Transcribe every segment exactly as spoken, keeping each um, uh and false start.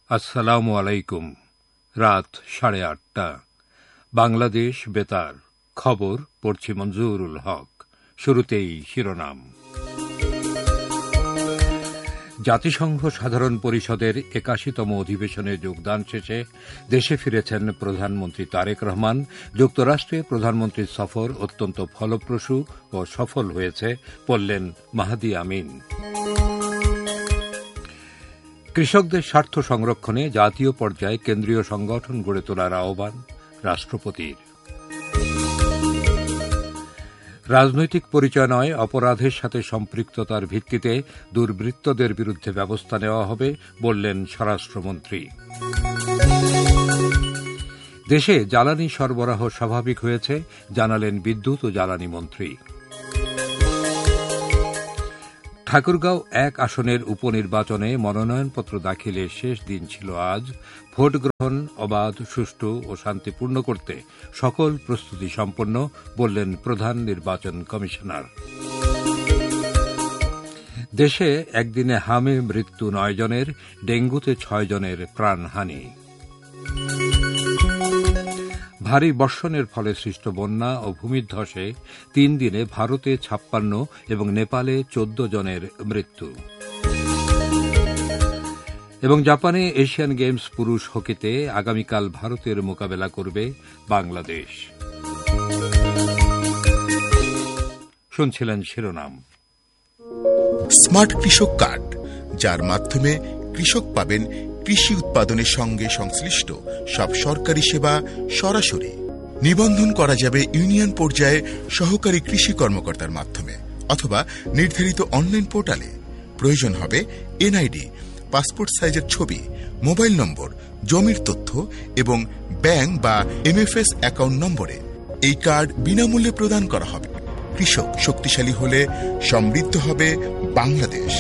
আসসালামু আলাইকুম। রাত সাড়ে আটটা। বাংলাদেশ বেতার খবর পড়ছি মঞ্জুরুল হক। শুরুতেই শিরোনাম। জাতিসংঘ সাধারণ পরিষদের একাশিতম অধিবেশনে যোগদান শেষে দেশে ফিরেছেন প্রধানমন্ত্রী তারেক রহমান। যুক্তরাষ্ট্রে প্রধানমন্ত্রীর সফর অত্যন্ত ফলপ্রসূ ও সফল হয়েছে বললেন মাহদি আমিন। কৃষকদের স্বার্থ সংরক্ষণে জাতীয় পর্যায়ে কেন্দ্রীয় সংগঠন গড়ে তোলার আহ্বান রাষ্ট্রপতির। রাজনৈতিক পরিচয় নয়, অপরাধের সাথে সম্পৃক্ততার ভিত্তিতে দুর্বৃত্তদের বিরুদ্ধে ব্যবস্থা নেওয়া হবে বললেন স্বরাষ্ট্রমন্ত্রী। দেশে জ্বালানি সরবরাহ স্বাভাবিক হয়েছে জানালেন বিদ্যুৎ ও জ্বালানি মন্ত্রী। ঠাকুরগাঁও এক আসনের উপনির্বাচনে মনোনয়নপত্র দাখিলের শেষ দিন ছিল আজ। ভোট গ্রহণ অবাধ, সুষ্ঠু ও শান্তিপূর্ণ করতে সকল প্রস্তুতি সম্পন্ন বললেন প্রধান নির্বাচন কমিশনার। দেশে একদিনে হামে মৃত্যু নয় জনের, ডেঙ্গুতে ছয় জনের প্রাণহানি। ভারী বর্ষণের ফলে সৃষ্ট বন্যা ও ভূমিধ্বসে তিন দিনে ভারতে ছাপ্পান্ন এবং নেপালে চোদ্দ জনের মৃত্যু। এবং জাপানে এশিয়ান গেমস পুরুষ হকিতে আগামীকাল ভারতের মোকাবেলা করবে বাংলাদেশ। শুনছিলেন শিরোনাম। স্মার্ট কৃষক কার্ড, যার মাধ্যমে কৃষক পাবেন কৃষি উৎপাদনের সঙ্গে সংশ্লিষ্ট সব সরকারি সেবা সরাসরি। নিবন্ধন করা যাবে ইউনিয়ন পর্যায়ে সহকারী কৃষি কর্মকর্তার মাধ্যমে অথবা নির্ধারিত অনলাইন পোর্টালে। প্রয়োজন হবে এনআইডি, পাসপোর্ট সাইজের ছবি, মোবাইল নম্বর, জমির তথ্য এবং ব্যাংক বা এমএফএস অ্যাকাউন্ট নম্বরে। এই কার্ড বিনামূল্যে প্রদান করা হবে। কৃষক শক্তিশালী হলে সমৃদ্ধ হবে বাংলাদেশ।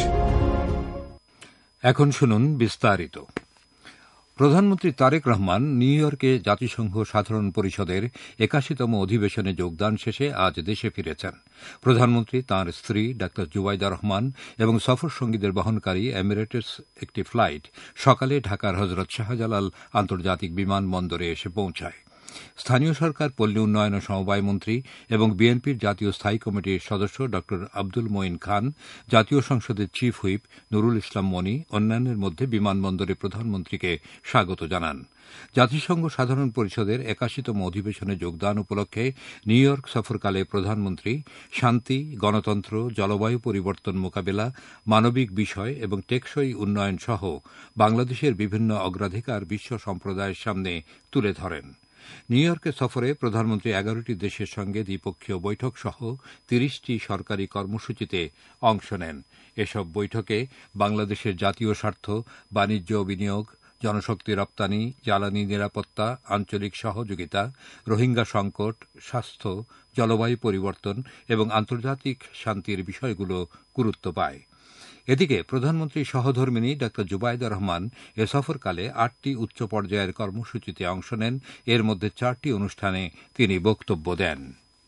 এখন শুনুন বিস্তারিত। প্রধানমন্ত্রী তারেক রহমান নিউ ইয়র্কে জাতিসংঘ সাধারণ পরিষদের একাশিতম অধিবেশনে যোগদান শেষে আজ দেশে ফিরেছেন। প্রধানমন্ত্রী তাঁর স্ত্রী ডা জুবাইদা রহমান এবং সফর সঙ্গীদের বহনকারী এমিরেটস একটি ফ্লাইট সকালে ঢাকার হজরত শাহজালাল আন্তর্জাতিক বিমানবন্দরে এসে পৌঁছায়। স্থানীয় সরকার, পল্লী উন্নয়ন ও সমবায় মন্ত্রী এবং বিএনপির জাতীয় স্থায়ী কমিটির সদস্য ড আব্দুল মঈন খান, জাতীয় সংসদের চিফ হুইপ নুরুল ইসলাম মনি অন্যান্যের মধ্যে বিমানবন্দরে প্রধানমন্ত্রীকে স্বাগত জানান। জাতিসংঘ সাধারণ পরিষদের একাশিতম অধিবেশনে যোগদান উপলক্ষে নিউ ইয়র্ক সফরকালে প্রধানমন্ত্রী শান্তি, গণতন্ত্র, জলবায়ু পরিবর্তন মোকাবেলা, মানবিক বিষয় এবং টেকসই উন্নয়ন সহ বাংলাদেশের বিভিন্ন অগ্রাধিকার বিশ্ব সম্প্রদায়ের সামনে তুলে ধরেন। নিউ ইয়র্কের সফরে প্রধানমন্ত্রী এগারোটি দেশের সঙ্গে দ্বিপক্ষীয় বৈঠক সহ তিরিশটি সরকারি কর্মসূচিতে অংশ নেন। এসব বৈঠকে বাংলাদেশের জাতীয় স্বার্থ, বাণিজ্য ও বিনিয়োগ, জনশক্তি রপ্তানি, জ্বালানি নিরাপত্তা, আঞ্চলিক সহযোগিতা, রোহিঙ্গা সংকট, স্বাস্থ্য, জলবায়ু পরিবর্তন এবং আন্তর্জাতিক শান্তির বিষয়গুলো গুরুত্ব পায়। এদিকে প্রধানমন্ত্রী সহধর্মিনী ডা জুবাইদা রহমান এ সফরকালে আটটি উচ্চ পর্যায়ের কর্মসূচিতে অংশ নেন। এর মধ্যে চারটি অনুষ্ঠানে তিনি বক্তব্য দেন।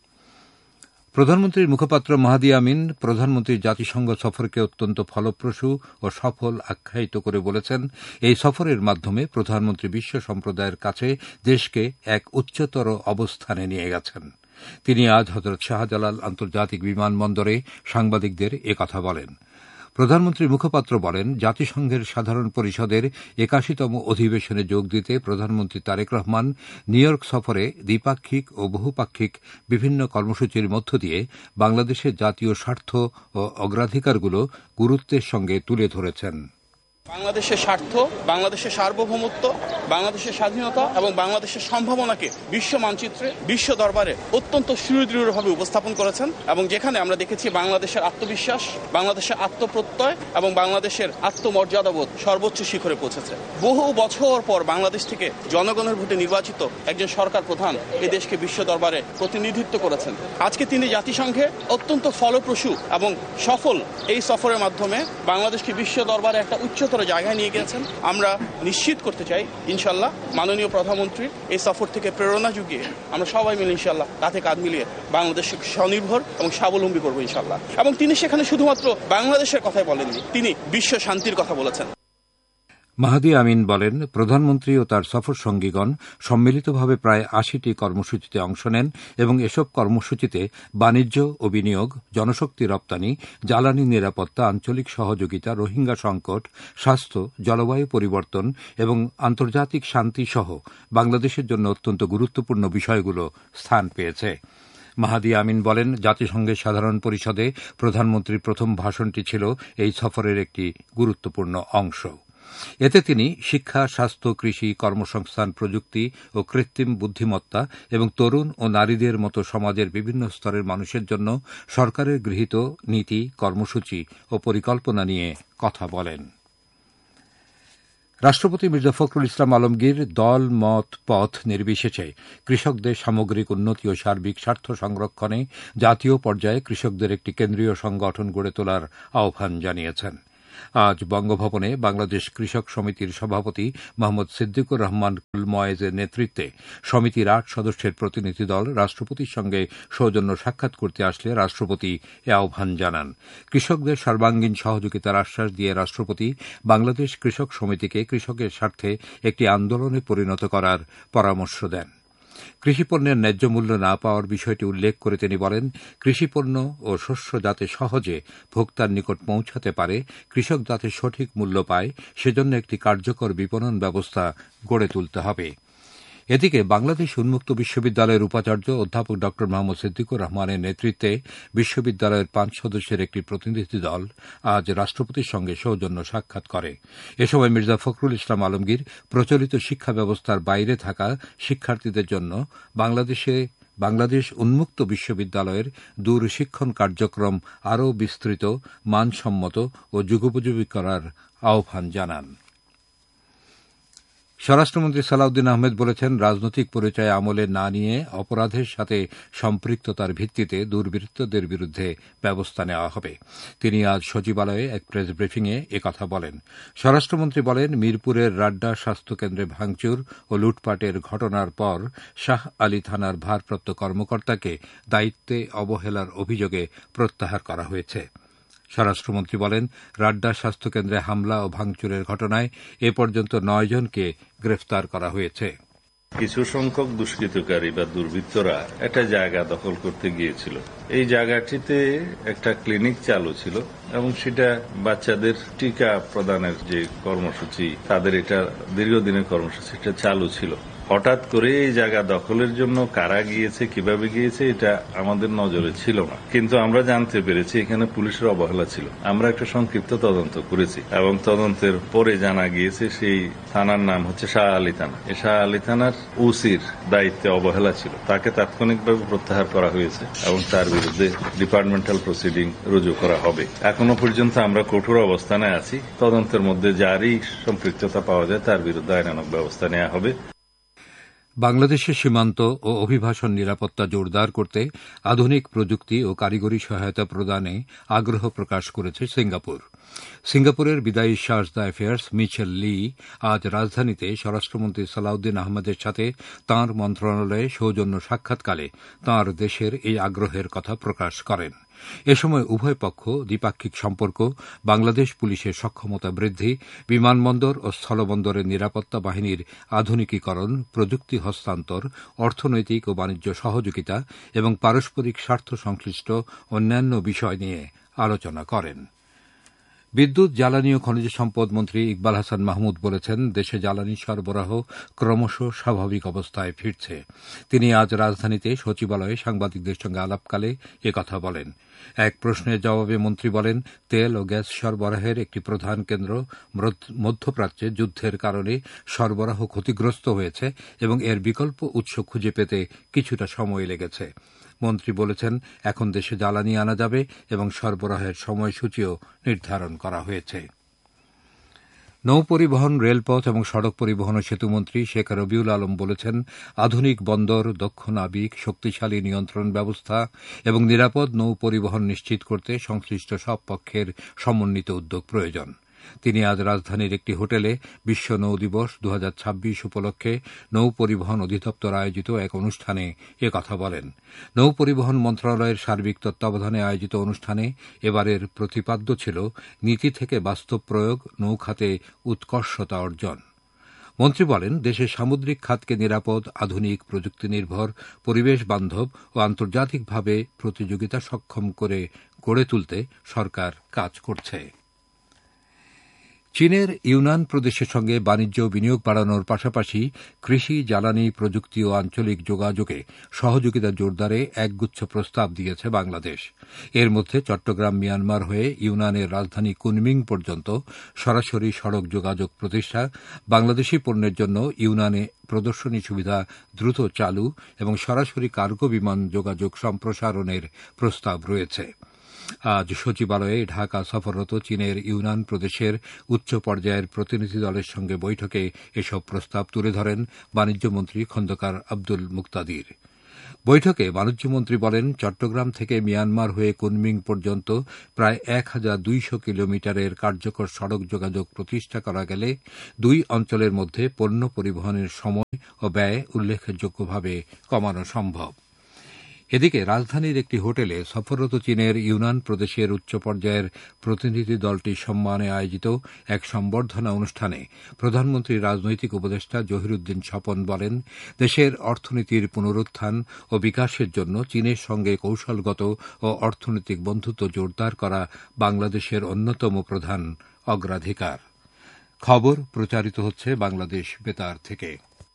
প্রধানমন্ত্রীর মুখপাত্র মাহদি আমিন প্রধানমন্ত্রীর জাতিসংঘ সফরকে অত্যন্ত ফলপ্রসূ ও সফল আখ্যায়িত করে বলেছেন, এই সফরের মাধ্যমে প্রধানমন্ত্রী বিশ্ব সম্প্রদায়ের কাছে দেশকে এক উচ্চতর অবস্থানে নিয়ে গেছেন। তিনি আজ হজরত শাহজালাল আন্তর্জাতিক বিমানবন্দরে সাংবাদিকদের একথা বলেন। প্রধানমন্ত্রীর মুখপাত্র বলেন, জাতিসংঘের সাধারণ পরিষদের একাশিতম অধিবেশনে যোগ দিতে প্রধানমন্ত্রী তারেক রহমান নিউ ইয়র্ক সফরে দ্বিপাক্ষিক ও বহুপাক্ষিক বিভিন্ন কর্মসূচির মধ্য দিয়ে বাংলাদেশের জাতীয় স্বার্থ ও অগ্রাধিকারগুলো গুরুত্বের সঙ্গে তুলে ধরেছেন। বাংলাদেশের স্বার্থ, বাংলাদেশের সার্বভৌমত্ব, বাংলাদেশের স্বাধীনতা এবং বাংলাদেশের সম্ভাবনাকে বিশ্ব মানচিত্রে, বিশ্ব দরবারে অত্যন্ত সুদৃঢ়ভাবে উপস্থাপন করেছেন এবং যেখানে আমরা দেখেছি বাংলাদেশের আত্মবিশ্বাস, বাংলাদেশের আত্মপ্রত্যয় এবং বাংলাদেশের আত্মমর্যাদাবোধ সর্বোচ্চ শিখরে পৌঁছেছে। বহু বছর পর বাংলাদেশ থেকে জনগণের ভোটে নির্বাচিত একজন সরকার প্রধান এই দেশকে বিশ্ব দরবারে প্রতিনিধিত্ব করেছেন। আজকে তিনি জাতিসংঘে অত্যন্ত ফলপ্রসূ এবং সফল এই সফরের মাধ্যমে বাংলাদেশকে বিশ্ব দরবারে একটা উচ্চতর জায়গায় নিয়ে গেছেন। আমরা নিশ্চিত করতে চাই ইনশাল্লাহ মাননীয় প্রধানমন্ত্রী এই সফর থেকে প্রেরণা জুগিয়ে আমরা সবাই মিলে ইনশাল্লাহ কাঁধে কাঁধ মিলিয়ে বাংলাদেশকে স্বনির্ভর এবং স্বাবলম্বী করবো ইনশাল্লাহ। এবং তিনি সেখানে শুধুমাত্র বাংলাদেশের কথাই বলেননি, তিনি বিশ্ব শান্তির কথা বলেছেন। মাহাদি আমিন বলেন, প্রধানমন্ত্রী ও তার সফর সঙ্গীগণ সম্মিলিতভাবে প্রায় আশিটি কর্মসূচিতে অংশ নেন এবং এসব কর্মসূচিতে বাণিজ্য ও বিনিয়োগ, জনশক্তি রপ্তানি, জ্বালানি নিরাপত্তা, আঞ্চলিক সহযোগিতা, রোহিঙ্গা সংকট, স্বাস্থ্য, জলবায়ু পরিবর্তন এবং আন্তর্জাতিক শান্তি সহ বাংলাদেশের জন্য অত্যন্ত গুরুত্বপূর্ণ বিষয়গুলো স্থান পেয়েছে। মাহাদি আমিন বলেন, জাতিসংঘের সাধারণ পরিষদে প্রধানমন্ত্রীর প্রথম ভাষণটি ছিল এই সফরের একটি গুরুত্বপূর্ণ অংশ। এতে তিনি শিক্ষা, স্বাস্থ্য, কৃষি, কর্মসংস্থান, প্রযুক্তি ও কৃত্রিম বুদ্ধিমত্তা এবং তরুণ ও নারীদের মতো সমাজের বিভিন্ন স্তরের মানুষের জন্য সরকারের গৃহীত নীতি, কর্মসূচি ও পরিকল্পনা নিয়ে কথা বলেন। রাষ্ট্রপতি মির্জা ফখরুল ইসলাম আলমগীর দল, মত, পথ নির্বিশেষে কৃষকদের সামগ্রিক উন্নতি ও সার্বিক স্বার্থ সংরক্ষণে জাতীয় পর্যায়ে কৃষকদের একটি কেন্দ্রীয় সংগঠন গড়ে তোলার আহ্বান জানিয়েছেন। আজ বঙ্গভবনে বাংলাদেশ কৃষক সমিতির সভাপতি মোহাম্মদ সিদ্দিকুর রহমান ময়েজের নেতৃত্বে সমিতির আট সদস্যের প্রতিনিধি দল রাষ্ট্রপতির সঙ্গে সৌজন্য সাক্ষাৎ করতে আসলে রাষ্ট্রপতি এ আহ্বান জানান। কৃষকদের সর্বাঙ্গীন সহযোগিতার আশ্বাস দিয়ে রাষ্ট্রপতি বাংলাদেশ কৃষক সমিতিকে কৃষকের স্বার্থে একটি আন্দোলনে পরিণত করার পরামর্শ দেন। কৃষিপণ্যের ন্যায্য মূল্য না পাওয়ার বিষয়টি উল্লেখ করে তিনি বলেন, কৃষিপণ্য ও শস্য যাতে সহজে ভোক্তার নিকট পৌঁছাতে পারে, কৃষক যাতে সঠিক মূল্য পায়, সেজন্য একটি কার্যকর বিপণন ব্যবস্থা গড়ে তুলতে হবে। এদিকে বাংলাদেশ উন্মুক্ত বিশ্ববিদ্যালয়ের উপাচার্য অধ্যাপক ড মোহাম্মদ সিদ্দিকুর রহমানের নেতৃত্বে বিশ্ববিদ্যালয়ের পাঁচ সদস্যের একটি প্রতিনিধি দল আজ রাষ্ট্রপতির সঙ্গে সৌজন্য সাক্ষাৎ করে। এ সময় মির্জা ফখরুল ইসলাম আলমগীর প্রচলিত শিক্ষা ব্যবস্থার বাইরে থাকা শিক্ষার্থীদের জন্য বাংলাদেশে বাংলাদেশ উন্মুক্ত বিশ্ববিদ্যালয়ের দূরশিক্ষণ কার্যক্রম আরও বিস্তৃত, মানসম্মত ও যুগোপযোগী করার আহ্বান জানান। স্বরাষ্ট্রমন্ত্রী সালাউদ্দিন আহমেদ বলেছেন, রাজনৈতিক পরিচয় আমলে না নিয়ে অপরাধের সাথে সম্পৃক্ততার ভিত্তিতে দুর্বৃত্তদের বিরুদ্ধে ব্যবস্থা নেওয়া হবে। তিনি আজ সচিবালয়ে এক প্রেস ব্রিফিংয়ে একথা বলেন। স্বরাষ্ট্রমন্ত্রী বলেন, মিরপুরের রাড্ডা স্বাস্থ্যকেন্দ্রে ভাঙচুর ও লুটপাটের ঘটনার পর শাহ আলী থানার ভারপ্রাপ্ত কর্মকর্তাকে দায়িত্বে অবহেলার অভিযোগে প্রত্যাহার করা হয়েছে। স্বরাষ্ট্রমন্ত্রী বলেন, রাড্ডা স্বাস্থ্যকেন্দ্রে হামলা ও ভাঙচুরের ঘটনায় এ পর্যন্ত নয় জনকে গ্রেফতার করা হয়েছে। কিছু সংখ্যক দুষ্কৃতকারী বা দুর্বৃত্তরা একটা জায়গা দখল করতে গিয়েছিল। এই জায়গাটিতে একটা ক্লিনিক চালু ছিল এবং সেটা বাচ্চাদের টিকা প্রদানের যে কর্মসূচি, তাদের এটা দীর্ঘদিনের কর্মসূচি, এটা চালু ছিল। হঠাৎ করে এই জায়গা দখলের জন্য কারা গিয়েছে, কিভাবে গিয়েছে, এটা আমাদের নজরে ছিল না, কিন্তু আমরা জানতে পেরেছি এখানে পুলিশের অবহেলা ছিল। আমরা একটা সংক্ষিপ্ত তদন্ত করেছি এবং তদন্তের পরে জানা গিয়েছে সেই থানার নাম হচ্ছে শাহ আলী থানা। এই শাহ আলী থানার ওসির দায়িত্বে অবহেলা ছিল, তাকে তাৎক্ষণিকভাবে প্রত্যাহার করা হয়েছে এবং তার বিরুদ্ধে ডিপার্টমেন্টাল প্রসিডিং রুজু করা হবে। এখনো পর্যন্ত আমরা কঠোর অবস্থানে আছি। তদন্তের মধ্যে যারই সম্পৃক্ততা পাওয়া যায় তার বিরুদ্ধে আইনানুগ ব্যবস্থা নেওয়া হবে। বাংলাদেশের সীমান্ত ও অভিবাসন নিরাপত্তা জোরদার করতে আধুনিক প্রযুক্তি ও কারিগরি সহায়তা প্রদানে আগ্রহ প্রকাশ করেছে সিঙ্গাপুর। সিঙ্গাপুরের বিদায়ী চার্জ d'Affaires মিচেল লি আজ রাজধানীতে স্বরাষ্ট্রমন্ত্রী সালাউদ্দিন আহমেদের সাথে তাঁর মন্ত্রণালয়ে সৌজন্য সাক্ষাৎকালে তাঁর দেশের এই আগ্রহের কথা প্রকাশ করেন। এ সময় উভয় পক্ষ দ্বিপাক্ষিক সম্পর্ক, বাংলাদেশ পুলিশের সক্ষমতা বৃদ্ধি, বিমানবন্দর ও স্থলবন্দরের নিরাপত্তা বাহিনীর আধুনিকীকরণ, প্রযুক্তি হস্তান্তর, অর্থনৈতিক ও বাণিজ্য সহযোগিতা এবং পারস্পরিক স্বার্থ সংশ্লিষ্ট অন্যান্য বিষয় নিয়ে আলোচনা করেন। বিদ্যুৎ, জ্বালানি ও খনিজ সম্পদ মন্ত্রী ইকবাল হাসান মাহমুদ বলেছেন, দেশে জ্বালানি সরবরাহ ক্রমশ স্বাভাবিক অবস্থায় ফিরছে। তিনি আজ রাজধানীতে সচিবালয়ে সাংবাদিকদের সঙ্গে আলাপকালে একথা বলেন। এক প্রশ্নের জবাবে মন্ত্রী বলেন, তেল ও গ্যাস সরবরাহের একটি প্রধান কেন্দ্র মধ্যপ্রাচ্যে যুদ্ধের কারণে সরবরাহ ক্ষতিগ্রস্ত হয়েছে এবং এর বিকল্প উৎস খুঁজে পেতে কিছুটা সময় লেগেছে। মন্ত্রী বলেছেন, এখন দেশে জ্বালানি আনা যাবে এবং সরবরাহের সময়সূচিও নির্ধারণ করা হয়েছে। নৌপরিবহন, রেলপথ এবং সড়ক পরিবহন ও সেতুমন্ত্রী শেখ রবিউল আলম বলেছেন, আধুনিক বন্দর, দক্ষ নাবিক, শক্তিশালী নিয়ন্ত্রণ ব্যবস্থা এবং নিরাপদ নৌ পরিবহন নিশ্চিত করতে সংশ্লিষ্ট সব পক্ষের সমন্বিত উদ্যোগ প্রয়োজন। তিনি আজ রাজধানীর একটি হোটেলে বিশ্ব নৌ দিবস দু হাজার ছাব্বিশ উপলক্ষে নৌ পরিবহন অধিদপ্তর আয়োজিত এক অনুষ্ঠানে এ কথা বলেন। নৌ পরিবহন মন্ত্রণালয়ের সার্বিক তত্ত্বাবধানে আয়োজিত অনুষ্ঠানে এবারের প্রতিপাদ্য ছিল নীতি থেকে বাস্তব প্রয়োগ, নৌখাতে উৎকর্ষতা অর্জন। মন্ত্রী বলেন, দেশের সামুদ্রিক খাতকে নিরাপদ, আধুনিক, প্রযুক্তি নির্ভর, পরিবেশ বান্ধব ও আন্তর্জাতিকভাবে প্রতিযোগিতা সক্ষম করে গড়ে তুলতে সরকার কাজ করছে। চীনের ইউনান প্রদেশের সঙ্গে বাণিজ্য ও বিনিয়োগ বাড়ানোর পাশাপাশি কৃষি, জ্বালানি, প্রযুক্তি ও আঞ্চলিক যোগাযোগে সহযোগিতা জোরদারে একগুচ্ছ প্রস্তাব দিয়েছে বাংলাদেশ। এর মধ্যে চট্টগ্রাম মিয়ানমার হয়ে ইউনানের রাজধানী কুনমিং পর্যন্ত সরাসরি সড়ক যোগাযোগ প্রতিষ্ঠা, বাংলাদেশি পণ্যের জন্য ইউনানে প্রদর্শনী সুবিধা দ্রুত চালু এবং সরাসরি কার্গো বিমান যোগাযোগ সম্প্রসারণের প্রস্তাব রয়েছে। আজ সচিবালয়ে ঢাকা সফররত চীনের ইউনান প্রদেশের উচ্চ পর্যায়ের প্রতিনিধি দলের সঙ্গে বৈঠকে এসব প্রস্তাব তুলে ধরেন বাণিজ্যমন্ত্রী খন্দকার আব্দুল মুক্তাদির। বৈঠকে বাণিজ্যমন্ত্রী বলেন, চট্টগ্রাম থেকে মিয়ানমার হয়ে কুনমিং পর্যন্ত প্রায় এক হাজার দুইশ কিলোমিটারের কার্যকর সড়ক যোগাযোগ প্রতিষ্ঠা করা গেলে দুই অঞ্চলের মধ্যে পণ্য পরিবহনের সময় ও ব্যয় উল্লেখযোগ্যভাবে কমানো সম্ভব। এদিকে রাজধানীর একটি হোটেলে সফররত চীনের ইউনান প্রদেশের উচ্চ পর্যায়ের প্রতিনিধি দলটির সম্মানে আয়োজিত এক সংবর্ধনা অনুষ্ঠানে প্রধানমন্ত্রীর রাজনৈতিক উপদেষ্টা জহিরুদ্দিন স্বপন বলেন, দেশের অর্থনীতির পুনরুত্থান ও বিকাশের জন্য চীনের সঙ্গে কৌশলগত ও অর্থনৈতিক বন্ধুত্ব জোরদার করা বাংলাদেশের অন্যতম প্রধান অগ্রাধিকার। খবর প্রচারিত হচ্ছে বাংলাদেশ বেতার থেকে।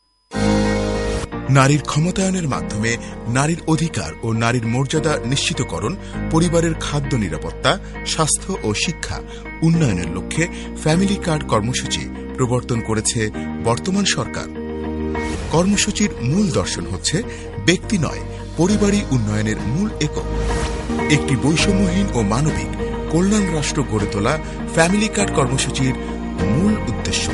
নারীর ক্ষমতায়নের মাধ্যমে নারীর অধিকার ও নারীর মর্যাদা নিশ্চিতকরণ, পরিবারের খাদ্য নিরাপত্তা, স্বাস্থ্য ও শিক্ষা উন্নয়নের লক্ষ্যে ফ্যামিলি কার্ড কর্মসূচি প্রবর্তন করেছে বর্তমান সরকার। কর্মসূচির মূল দর্শন হচ্ছে ব্যক্তি নয়, পরিবারই উন্নয়নের মূল একক। একটি বৈষম্যহীন ও মানবিক কল্যাণ রাষ্ট্র গড়ে তোলা ফ্যামিলি কার্ড কর্মসূচির মূল উদ্দেশ্য।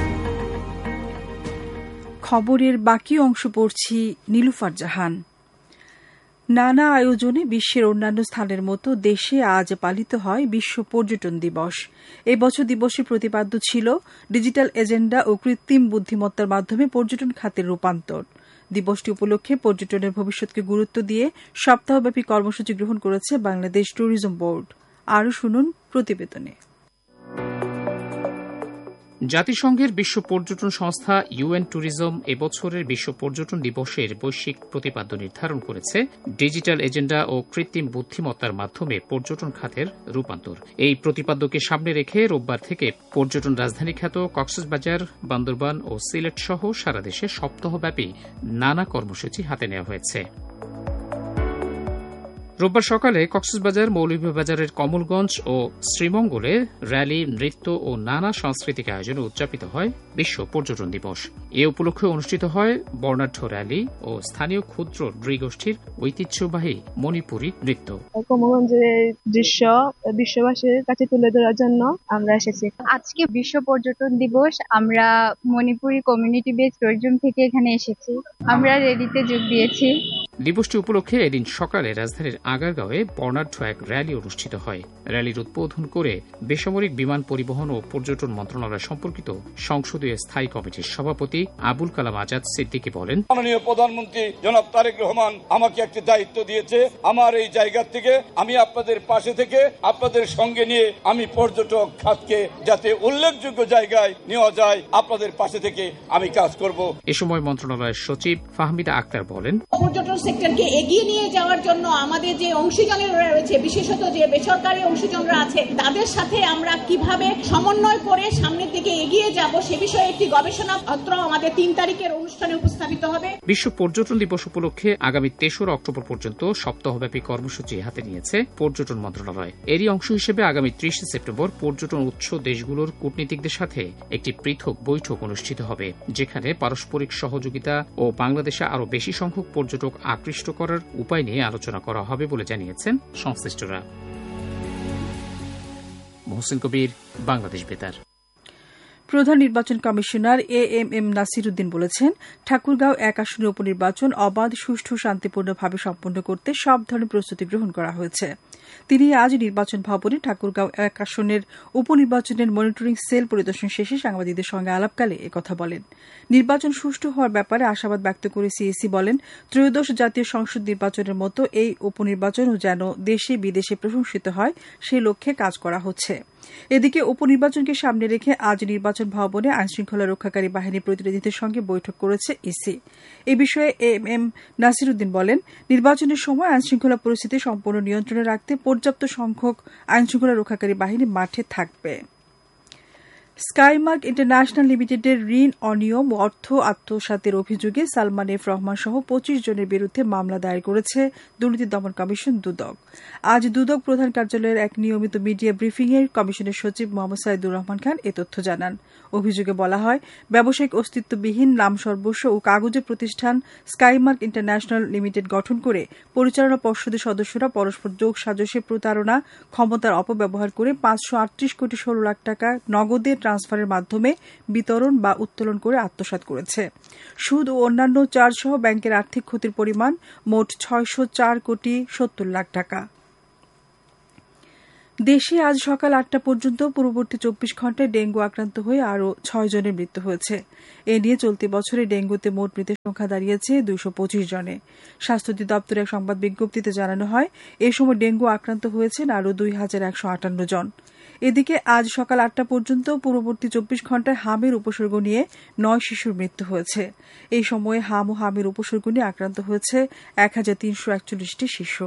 খবরের বাকি অংশ পড়ছি নীলুফার জাহান। নানা আয়োজনে বিশ্বের অন্যান্য স্থানের মতো দেশে আজ পালিত হয় বিশ্ব পর্যটন দিবস। এবছর দিবসের প্রতিপাদ্য ছিল ডিজিটাল এজেন্ডা ও কৃত্রিম বুদ্ধিমত্তার মাধ্যমে পর্যটন খাতের রূপান্তর। দিবসটি উপলক্ষে পর্যটনের ভবিষ্যৎকে গুরুত্ব দিয়ে সপ্তাহব্যাপী কর্মসূচি গ্রহণ করেছে বাংলাদেশ ট্যুরিজম বোর্ড। আরও শুনুন প্রতিবেদনে। জাতিসংঘের বিশ্ব পর্যটন সংস্থা ইউএন ট্যুরিজম এবছরের বিশ্ব পর্যটন দিবসের বৈশ্বিক প্রতিপাদ্য নির্ধারণ করেছে ডিজিটাল এজেন্ডা ও কৃত্রিম বুদ্ধিমত্তার মাধ্যমে পর্যটন খাতের রূপান্তর। এই প্রতিপাদ্যকে সামনে রেখে রোববার থেকে পর্যটন রাজধানী খ্যাত কক্সবাজার, বান্দরবান ও সিলেট সহ সারা দেশে সপ্তাহব্যাপী নানা কর্মসূচি হাতে নেওয়া হয়েছে। রোববার সকালে কক্সবাজার, মৌলভীবাজারের কমলগঞ্জ ও শ্রীমঙ্গলে র্যালি, নৃত্য ও নানা সাংস্কৃতিক আয়োজনে উদযাপিত হয় বিশ্ব পর্যটন দিবস। এ উপলক্ষে অনুষ্ঠিত হয় বর্ণাঢ্য র্যালি ও স্থানীয় ক্ষুদ্র নৃগোষ্ঠীর ঐতিহ্যবাহী মণিপুরী নৃত্য। কমলগঞ্জের দৃশ্য বিশ্ববাসীর কাছে তুলে ধরার জন্য আমরা এসেছি। আজকে বিশ্ব পর্যটন দিবস, আমরা মণিপুরি কমিউনিটি বেস ট্যুরিজম থেকে এখানে এসেছি। আমরা র্যালিতে যোগ দিয়েছি। দিবসটি উপলক্ষে এদিন সকালে রাজধানীর আগারগাঁওয়ে বর্ণাঢ্য এক র্যালি অনুষ্ঠিত হয়। র্যালির উদ্বোধন করে বেসামরিক বিমান পরিবহন ও পর্যটন মন্ত্রণালয় সম্পর্কিত সংসদীয় স্থায়ী কমিটির সভাপতি আবুল কালাম আজাদ সিদ্দিকী বলেন, মাননীয় প্রধানমন্ত্রী জনাব তারেক রহমান আমাকে একটি দায়িত্ব দিয়েছে। আমার এই জায়গা থেকে আমি আপনাদের পাশে থেকে আপনাদের সঙ্গে নিয়ে আমি পর্যটক খাতকে যাতে উল্লেখযোগ্য জায়গায় নেওয়া যায়, আপনাদের পাশে থেকে আমি কাজ করব। এ সময় মন্ত্রণালয়ের সচিব ফাহমিদা আক্তার বলেন, পর্যটন সেক্টরকে এগিয়ে নিয়ে যাওয়ার জন্য আমাদের যে অংশীজনেরা রয়েছে, বিশেষত যে বেসরকারি অংশীজনরা আছে, তাদের সাথে আমরা কিভাবে সমন্বয় করে সামনের দিকে এগিয়ে যাব সে বিষয়ে একটি গবেষণা পত্র আমাদের তিন তারিখের অনুষ্ঠানে উপস্থাপিত হবে। বিশ্ব পর্যটন দিবস উপলক্ষে আগামী তেসরা অক্টোবর পর্যন্ত সপ্তাহব্যাপী কর্মসূচি হাতে নিয়েছে পর্যটন মন্ত্রণালয়। এরই অংশ হিসেবে আগামী ত্রিশে সেপ্টেম্বর পর্যটন উৎস দেশগুলোর কূটনীতিকদের সাথে একটি পৃথক বৈঠক অনুষ্ঠিত হবে, যেখানে পারস্পরিক সহযোগিতা ও বাংলাদেশে আরও বেশি সংখ্যক পর্যটক আকৃষ্ট করার উপায় নিয়ে আলোচনা করা হবে বলে জানিয়েছেন সংশ্লিষ্টরা। মহসিন কবির, বাংলাদেশ বেতার। প্রধান নির্বাচন commissioner A M M Nasir Uddin বলেছেন, ঠাকুরগাঁও এক আসনের উপনির্বাচন অবাধ, সুষ্ঠু, শান্তিপূর্ণভাবে সম্পন্ন করতে সব ধরনের প্রস্তুতি গ্রহণ করা হয়েছে। তিনি আজ নির্বাচন ভবনে ঠাকুরগাঁও এক আসনের উপনির্বাচনের মনিটরিং সেল পরিদর্শন শেষে সাংবাদিকদের সঙ্গে আলাপকালে একথা বলেন। নির্বাচন সুষ্ঠু হওয়ার ব্যাপারে আশাবাদ ব্যক্ত করে সিইসি বলেন, ত্রয়োদশ জাতীয় সংসদ নির্বাচনের মতো এই উপনির্বাচনও যেন দেশে বিদেশে প্রশংসিত হয়, সে লক্ষ্যে কাজ করা হচ্ছে। এদিকে উপনির্বাচনকে সামনে রেখে আজ নির্বাচন ভবনে আইনশৃঙ্খলা রক্ষাকারী বাহিনীর প্রতিনিধিদের সঙ্গে বৈঠক করেছে ইসি। এ বিষয়ে এম এম নাসির উদ্দিন বলেন, নির্বাচনের সময় আইনশৃঙ্খলা পরিস্থিতি সম্পূর্ণ নিয়ন্ত্রণে রাখতে পর্যাপ্ত সংখ্যক আইনশৃঙ্খলা রক্ষাকারী বাহিনী মাঠে থাকবে। স্কাইমার্ক ইন্টারন্যাশনাল লিমিটেডের ঋণ অনিয়ম ও অর্থ আত্মসাতের অভিযোগে সালমান এফ রহমান সহ পঁচিশ জনের বিরুদ্ধে মামলা দায়ের করেছে দুর্নীতি দমন কমিশন দুদক। আজ দুদক প্রধান কার্যালয়ের এক নিয়মিত মিডিয়া ব্রিফিংয়ে কমিশনের সচিব মোহাম্মদ সাইদুর রহমান খান এ তথ্য জানান। অভিযোগে বলা হয়, ব্যবসায়িক অস্তিত্ববিহীন নাম সর্বস্ব ও কাগজে প্রতিষ্ঠান স্কাইমার্ক ইন্টারন্যাশনাল লিমিটেড গঠন করে পরিচালনা পর্ষদের সদস্যরা পরস্পর যোগ সাজসে প্রতারণা, ক্ষমতার অপব্যবহার করে পাঁচশো আটত্রিশ কোটি ষোলো লাখ টাকা নগদে ট্রান্সফারের মাধ্যমে বিতরণ বা উত্তোলন করে আত্মসাৎ করেছে। সুদ ও অন্যান্য চার্জ সহ ব্যাংকের আর্থিক ক্ষতির পরিমাণ মোট ছয়শো চার কোটি সত্তর লাখ টাকা। দেশে আজ সকাল আটটা পর্যন্ত পূর্ববর্তী চব্বিশ ঘণ্টায় ডেঙ্গু আক্রান্ত হয়ে আরও ছয় জনের মৃত্যু হয়েছে। এ নিয়ে চলতি বছরে ডেঙ্গুতে মোট মৃতের সংখ্যা দাঁড়িয়েছে দুইশো পঁচিশ জনে। স্বাস্থ্য অধিদপ্তরের এক সংবাদ বিজ্ঞপ্তিতে জানানো হয়, এ সময় ডেঙ্গু আক্রান্ত হয়েছেন আরও দুই হাজার একশো আটান্ন জন। এদিকে আজ সকাল আটটা পর্যন্ত পূর্ববর্তী চব্বিশ ঘণ্টায় হামের উপসর্গ নিয়ে নয় শিশুর মৃত্যু হয়েছে। এই সময়ে হাম ও হামের উপসর্গ নিয়ে আক্রান্ত হয়েছে এক হাজার তিনশো একচল্লিশটি শিশু।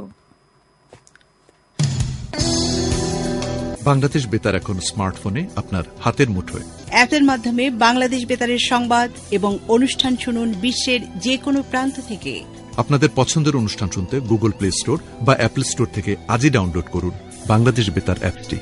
বাংলাদেশ বেতার এখন স্মার্টফোনে আপনার হাতের মুঠোয়। অ্যাপের মাধ্যমে বাংলাদেশ বেতারের সংবাদ এবং অনুষ্ঠান শুনুন বিশ্বের যে কোনো প্রান্ত থেকে। আপনাদের পছন্দের অনুষ্ঠান শুনতে গুগল প্লে স্টোর বা অ্যাপল স্টোর থেকে আজই ডাউনলোড করুন বাংলাদেশ বেতার অ্যাপটি।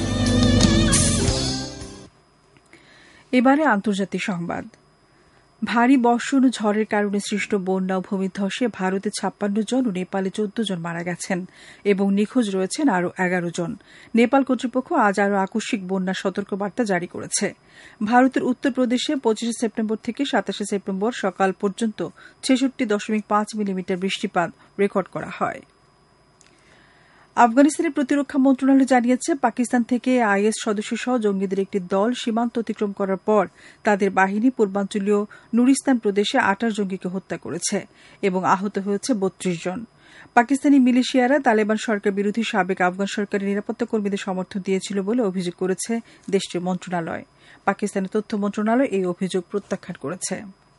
এবারে আন্তর্জাতিক সংবাদ। ভারী বর্ষণ ও ঝড়ের কারণে সৃষ্ট বন্যা ও ভূমিধসে ভারতে ছাপ্পান্ন জন ও নেপালে চোদ্দ জন মারা গেছেন এবং নিখোঁজ রয়েছেন আরও এগারো জন। নেপাল কর্তৃপক্ষ আজ আরও আকস্মিক বন্যা সতর্কবার্তা জারি করেছে। ভারতের উত্তরপ্রদেশে পঁচিশে সেপ্টেম্বর থেকে সাতাশে সেপ্টেম্বর সকাল পর্যন্ত ছেষট্টি দশমিক পাঁচ মিলিমিটার বৃষ্টিপাত রেকর্ড করা হয়। আফগানিস্তানের প্রতিরক্ষা মন্ত্রণালয় জানিয়েছে, পাকিস্তান থেকে আইএস সদস্যসহ জঙ্গিদের একটি দল সীমান্ত অতিক্রম করার পর তাদের বাহিনী পূর্বাঞ্চলীয় নুরিস্তান প্রদেশে আটাশ জঙ্গিকে হত্যা করেছে এবং আহত হয়েছে বত্রিশ জন। পাকিস্তানি মিলিশিয়ারা তালেবান সরকার বিরোধী সাবেক আফগান সরকারের নিরাপত্তা কর্মীদের সমর্থন দিয়েছিল বলে অভিযোগ করেছে দেশটির মন্ত্রণালয়। পাকিস্তানের তথ্য মন্ত্রণালয় এই অভিযোগ প্রত্যাখ্যান করেছে।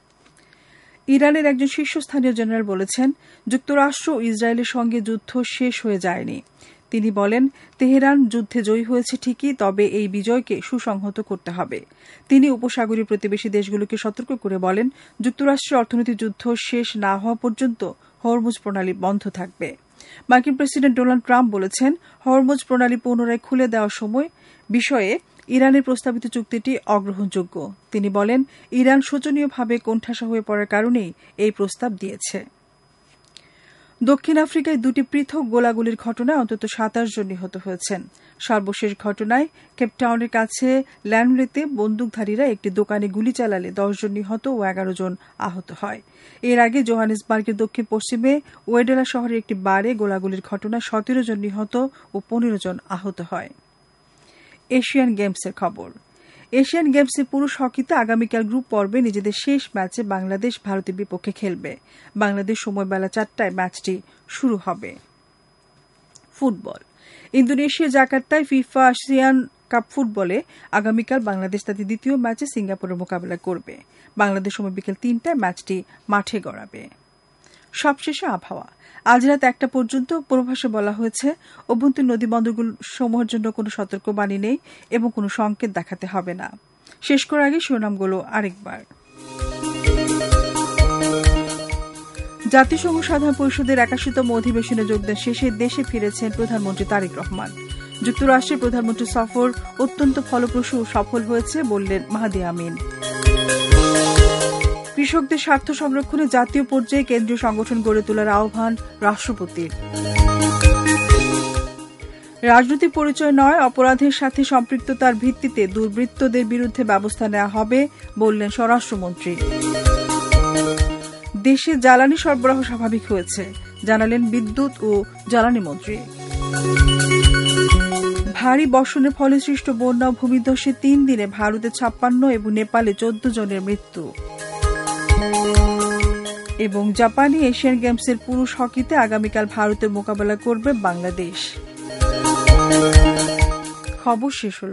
ইরানের একজন শীর্ষস্থানীয় জেনারেল বলেছেন, যুক্তরাষ্ট্র ও ইসরায়েলের সঙ্গে যুদ্ধ শেষ হয়ে যায়নি। তিনি বলেন, তেহরান যুদ্ধে জয়ী হয়েছে ঠিকই, তবে এই বিজয়কে সুসংহত করতে হবে। তিনি উপসাগরীয় প্রতিবেশী দেশগুলোকে সতর্ক করে বলেন, যুক্তরাষ্ট্রের অর্থনৈতিক যুদ্ধ শেষ না হওয়া পর্যন্ত হরমুজ প্রণালী বন্ধ থাকবে। মার্কিন প্রেসিডেন্ট ডোনাল্ড ট্রাম্প বলেছেন, হরমুজ প্রণালী পুনরায় খুলে দেওয়ার সময় বিষয়ে ইরানের প্রস্তাবিত চুক্তিটি অগ্রহণযোগ্য। তিনি বলেন, ইরান শোচনীয়ভাবে কোণঠাসা হয়ে পড়ার কারণেই এই প্রস্তাব দিয়েছে। দক্ষিণ আফ্রিকায় দুটি পৃথক গোলাগুলির ঘটনায় অন্তত সাতাশ জন নিহত হয়েছেন। সর্বশেষ ঘটনায় কেপটাউনের কাছে ল্যান্ডলেতে বন্দুকধারীরা একটি দোকানে গুলি চালালে দশ জন নিহত ও এগারো জন আহত হয়। এর আগে জোহানেসবার্গের দক্ষিণ পশ্চিমে ওয়েডেলা শহরের একটি বারে গোলাগুলির ঘটনায় সতেরো জন নিহত ও পনেরো জন আহত হয়। এশিয়ান গেমসের খবর। এশিয়ান গেমসে পুরুষ হকিতে আগামীকাল গ্রুপ পর্বে নিজেদের শেষ ম্যাচে বাংলাদেশ ভারতের বিপক্ষে খেলবে। বাংলাদেশ সময় বেলা চারটায় ম্যাচটি শুরু হবে। Football. Indonesia জাকার্তায় FIFA ASEAN cup ফুটবলে আগামীকাল বাংলাদেশ তাদের দ্বিতীয় ম্যাচে সিঙ্গাপুরের মোকাবিলা করবে। বাংলাদেশ সময় বিকেল তিনটায় ম্যাচটি মাঠে গড়াবে। সবশেষে আবহাওয়া। আজ রাত একটা পর্যন্ত পূর্বাভাসে বলা হয়েছে, অভ্যন্তরীণ নদীবন্দরগুলো সমূহের জন্য কোনো সতর্কবাণী নেই এবং কোনো সংকেত দেখাতে হবে না। শেষ করার আগে শিরোনামগুলো আরেকবার। জাতিসংঘ সাধারণ পরিষদের একাশিতম অধিবেশনে যোগদান শেষে দেশে ফিরেছেন প্রধানমন্ত্রী তারেক রহমান। যুক্তরাষ্ট্রের প্রধানমন্ত্রী সফর অত্যন্ত ফলপ্রসূ ও সফল হয়েছে বললেন মাহাদি আমিন। কৃষকদের স্বার্থ সংরক্ষণে জাতীয় পর্যায়ে কেন্দ্রীয় সংগঠন গড়ে তোলার আহ্বান রাষ্ট্রপতির। রাজনৈতিক পরিচয় নয়, অপরাধের সাথে সম্পৃক্ততার ভিত্তিতে দুর্বৃত্তদের বিরুদ্ধে ব্যবস্থা নেওয়া হবে বললেন স্বরাষ্ট্রমন্ত্রী। দেশে জ্বালানি সরবরাহ স্বাভাবিক হয়েছে জানালেন বিদ্যুৎ ও জ্বালানি মন্ত্রী। ভারী বর্ষণের ফলে সৃষ্ট বন্যা ও ভূমিধসে তিন দিনে ভারতে ছাপ্পান্ন এবং নেপালে চোদ্দ জনের মৃত্যু। এবং জাপানি এশিয়ান গেমসের পুরুষ হকিতে আগামীকাল ভারতের মোকাবেলা করবে বাংলাদেশ। খবর শেষ হল।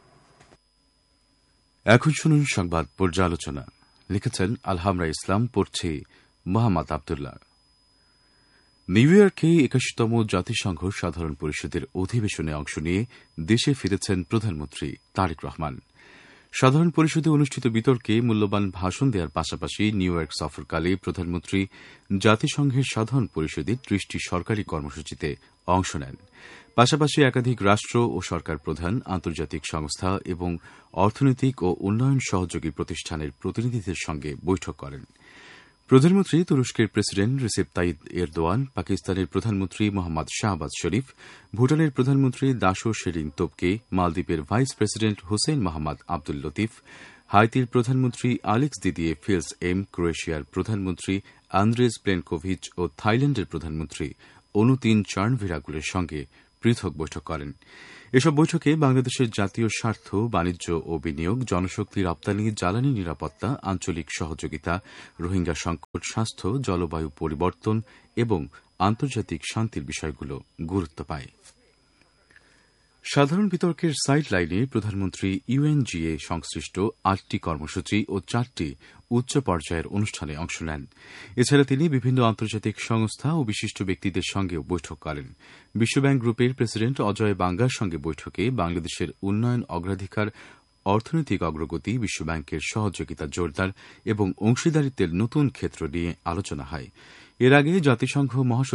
এখন শুনুন সংবাদ পর্যালোচনা। লিখেছেন আলহামরা ইসলাম, পড়ছে মোহাম্মদ আবদুল্লাহ। নিউ ইয়র্কে একাশিতম জাতিসংঘ সাধারণ পরিষদের অধিবেশনে অংশ নিয়ে দেশে ফিরেছেন প্রধানমন্ত্রী তারেক রহমান। সাধারণ পরিষদে অনুষ্ঠিত বিতর্কে মূল্যবান ভাষণ দেওয়ার পাশাপাশি নিউ ইয়র্ক সফরকালে প্রধানমন্ত্রী জাতিসংঘের সাধারণ পরিষদের ত্রিশটি সরকারি কর্মসূচিতে অংশ নেন। পাশাপাশি একাধিক রাষ্ট্র ও সরকার প্রধান, আন্তর্জাতিক সংস্থা এবং অর্থনৈতিক ও উন্নয়ন সহযোগী প্রতিষ্ঠানের প্রতিনিধিদের সঙ্গে বৈঠক করেন। প্রধানমন্ত্রী তুরস্কের প্রেসিডেন্ট রিসেপ তাইয়িপ এরদোয়ান, পাকিস্তানের প্রধানমন্ত্রী মোহাম্মদ শাহবাজ শরীফ, ভুটানের প্রধানমন্ত্রী দাশো শেরিং তোবকে, মালদ্বীপের ভাইস প্রেসিডেন্ট হোসেন মোহাম্মদ আব্দুল লতিফ, হাইতির প্রধানমন্ত্রী আলেক্স দিদিয়ে ফিলস এম, ক্রোয়েশিয়ার প্রধানমন্ত্রী আন্দ্রেজ প্লেনকোভিচ ও থাইল্যান্ডের প্রধানমন্ত্রী অনুতিন চার্নভিরাগুলের সঙ্গে পৃথক বৈঠক করেন। এসব বৈঠকে বাংলাদেশের জাতীয় স্বার্থ, বাণিজ্য ও বিনিয়োগ, জনশক্তি রপ্তানি, জ্বালানি নিরাপত্তা, আঞ্চলিক সহযোগিতা, রোহিঙ্গা সংকট, স্বাস্থ্য, জলবায়ু পরিবর্তন এবং আন্তর্জাতিক শান্তির বিষয়গুলো গুরুত্ব পায়। সাধারণ বিতর্কের সাইড লাইনে প্রধানমন্ত্রী ইউএনজিএ সংশ্লিষ্ট আটটি কর্মসূচি ও চারটি উচ্চ পর্যায়ের অনুষ্ঠানে অংশ নেন। এছাড়া তিনি বিভিন্ন আন্তর্জাতিক সংস্থা ও বিশিষ্ট ব্যক্তিদের সঙ্গেও বৈঠক করেন। বিশ্বব্যাংক গ্রুপের প্রেসিডেন্ট অজয় বাঙ্গার সঙ্গে বৈঠকে বাংলাদেশের উন্নয়ন অগ্রাধিকার, অর্থনৈতিক অগ্রগতি, বিশ্বব্যাংকের সহযোগিতা জোরদার এবং অংশীদারিত্বের নতুন ক্ষেত্র নিয়ে আলোচনা হয়। এর আগে জাতিসংঘ মহাসচিব